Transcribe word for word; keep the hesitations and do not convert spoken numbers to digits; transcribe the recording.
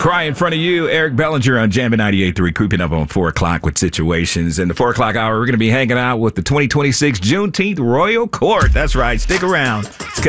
Cry in front of you, Eric Bellinger on Jammin' ninety-eight point three, creeping up on four o'clock with situations. In the four o'clock hour, we're going to be hanging out with the twenty twenty-six Juneteenth Royal Court. That's right. Stick around. It's